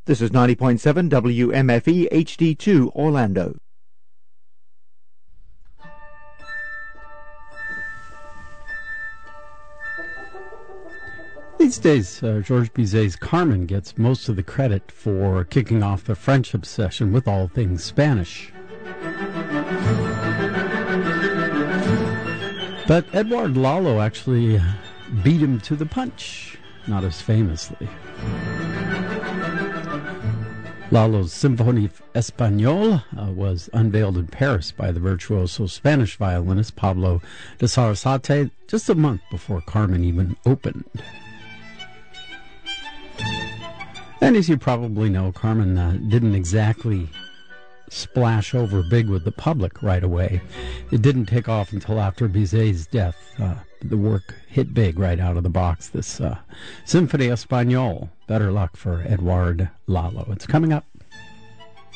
This is 90.7 WMFE HD2 Orlando. These days, Georges Bizet's Carmen gets most of the credit for kicking off the French obsession with all things Spanish. But Edouard Lalo actually beat him to the punch, not as famously. Lalo's Symphonie Espagnole was unveiled in Paris by the virtuoso Spanish violinist Pablo de Sarasate just a month before Carmen even opened. And as you probably know, Carmen didn't exactly splash over big with the public right away. It didn't take off until after Bizet's death. The work hit big right out of the box, this Symphonie Espagnole. Better luck for Edouard Lalo. It's coming up.